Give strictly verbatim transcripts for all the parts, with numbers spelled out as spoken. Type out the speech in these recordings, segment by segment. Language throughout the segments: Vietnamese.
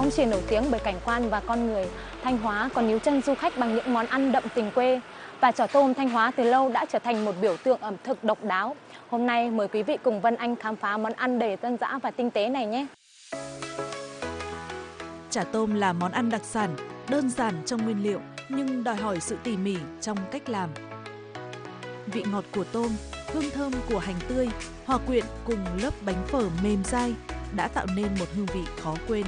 không chỉ nổi tiếng bởi cảnh quan và con người, Thanh Hóa còn níu chân du khách bằng những món ăn đậm tình quê. Và chả tôm Thanh Hóa từ lâu đã trở thành một biểu tượng ẩm thực độc đáo. Hôm nay mời quý vị cùng Vân Anh khám phá món ăn đầy dân dã và tinh tế này nhé. Chả tôm là món ăn đặc sản, đơn giản trong nguyên liệu nhưng đòi hỏi sự tỉ mỉ trong cách làm. Vị ngọt của tôm, hương thơm của hành tươi, hòa quyện cùng lớp bánh phở mềm dai đã tạo nên một hương vị khó quên.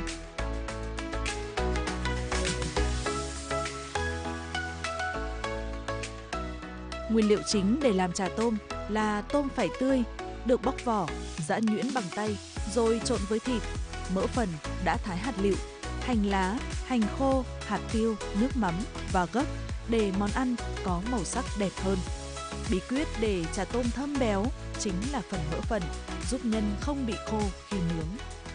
Nguyên liệu chính để làm chả tôm là tôm phải tươi, được bóc vỏ, giã nhuyễn bằng tay, rồi trộn với thịt, mỡ phần đã thái hạt lựu, hành lá, hành khô, hạt tiêu, nước mắm và gấc để món ăn có màu sắc đẹp hơn. Bí quyết để chả tôm thơm béo chính là phần mỡ phần, giúp nhân không bị khô khi nướng.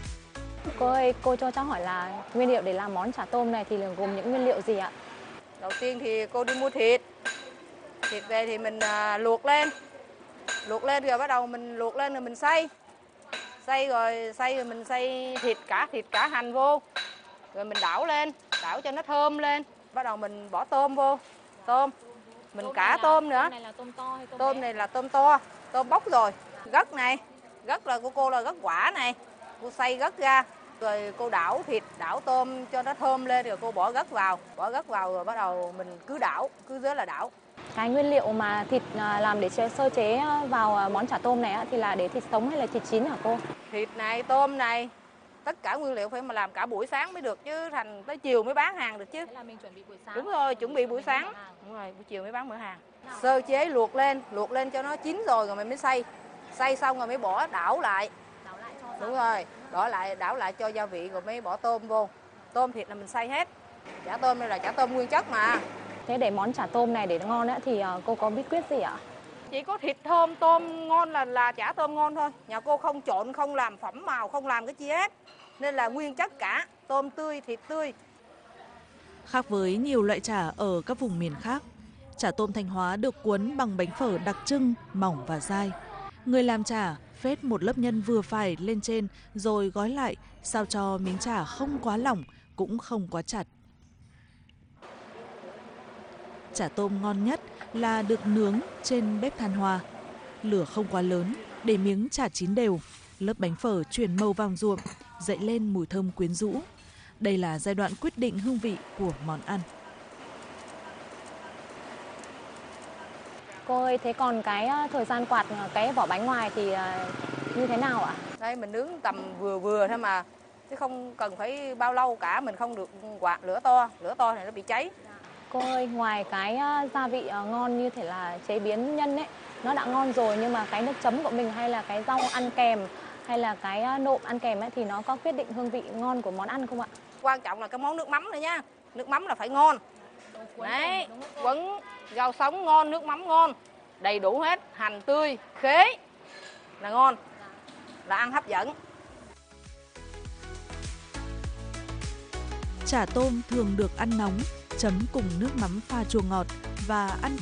Cô ơi, cô cho cháu hỏi là nguyên liệu để làm món chả tôm này thì gồm những nguyên liệu gì ạ? Đầu tiên thì cô đi mua thịt. Thịt về thì mình à, luộc lên. Luộc lên rồi bắt đầu mình luộc lên rồi mình xay. Xay rồi xay rồi mình xay thịt cả thịt cả hành vô. Rồi mình đảo lên, đảo cho nó thơm lên. Bắt đầu mình bỏ tôm vô. Tôm. Mình Tôm cả là, tôm nữa. Tôm này là tôm to hay tôm Tôm bé? này là tôm to, tôm bóc rồi. Gấc này, gấc là của cô là gấc quả này. Cô xay gấc ra. Rồi cô đảo thịt, đảo tôm cho nó thơm lên rồi cô bỏ gấc vào. Bỏ gấc vào rồi bắt đầu mình cứ đảo, cứ rất là đảo. Cái nguyên liệu mà thịt làm để chế, sơ chế vào món chả tôm này thì là để thịt sống hay là thịt chín hả cô? Thịt này, tôm này, tất cả nguyên liệu phải mà làm cả buổi sáng mới được chứ thành tới chiều mới bán hàng được chứ. Thế là mình chuẩn bị buổi sáng. Đúng rồi, chuẩn bị buổi sáng. Đúng rồi, buổi chiều mới bán mở hàng. Sơ chế luộc lên, luộc lên cho nó chín rồi rồi mình mới xay. Xay xong rồi mới bỏ đảo lại. Đảo lại cho Đúng rồi, đảo lại đảo lại cho gia vị rồi mới bỏ tôm vô. Tôm thịt là mình xay hết. Chả tôm đây là chả tôm nguyên chất mà. Thế để món chả tôm này để ngon ấy, thì cô có bí quyết gì ạ? Chỉ có thịt thơm, tôm ngon là là chả tôm ngon thôi. Nhà cô không trộn, không làm phẩm màu, không làm cái chi hết. Nên là nguyên chất cả, tôm tươi, thịt tươi. Khác với nhiều loại chả ở các vùng miền khác, chả tôm Thanh Hóa được cuốn bằng bánh phở đặc trưng, mỏng và dai. Người làm chả phết một lớp nhân vừa phải lên trên rồi gói lại sao cho miếng chả không quá lỏng cũng không quá chặt. Chả tôm ngon nhất là được nướng trên bếp than hoa. Lửa không quá lớn để miếng chả chín đều, lớp bánh phở chuyển màu vàng ruộm, dậy lên mùi thơm quyến rũ. Đây là giai đoạn quyết định hương vị của món ăn. Cô ơi, thế còn cái thời gian quạt cái vỏ bánh ngoài thì như thế nào ạ? Đây mình nướng tầm vừa vừa thôi mà, chứ không cần phải bao lâu cả, mình không được quạt lửa to, lửa to thì nó bị cháy. Cô ơi, ngoài cái gia vị ngon như thể là chế biến nhân ấy, nó đã ngon rồi nhưng mà cái nước chấm của mình hay là cái rau ăn kèm hay là cái nộm ăn kèm ấy thì nó có quyết định hương vị ngon của món ăn không ạ? Quan trọng là cái món nước mắm này nha, nước mắm là phải ngon. Đấy, quấn rau sống ngon, nước mắm ngon, đầy đủ hết, hành tươi, khế là ngon, là ăn hấp dẫn. Chả tôm thường được ăn nóng, chấm cùng nước mắm pha chua ngọt và ăn